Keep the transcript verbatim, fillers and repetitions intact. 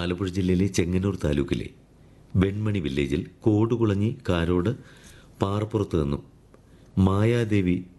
ആലപ്പുഴ ജില്ലയിലെ ചെങ്ങന്നൂർ താലൂക്കിലെ വെൺമണി വില്ലേജിൽ കോടുകുളഞ്ഞി കാരോട് പാറപ്പുറത്ത് നിന്നും മായാദേവി